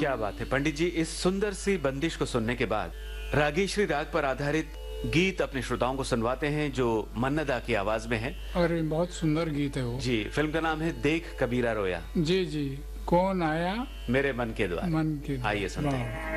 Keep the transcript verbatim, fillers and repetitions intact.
क्या बात है पंडित जी, इस सुंदर सी बंदिश को सुनने के बाद रागेश्वरी राग पर आधारित गीत अपने श्रोताओं को सुनवाते हैं जो मन्नदा की आवाज में है। अरे बहुत सुंदर गीत है वो जी। फिल्म का नाम है देख कबीरा रोया। जी जी। कौन आया मेरे मन के द्वार। मन के आइए सुनते हैं। वाह।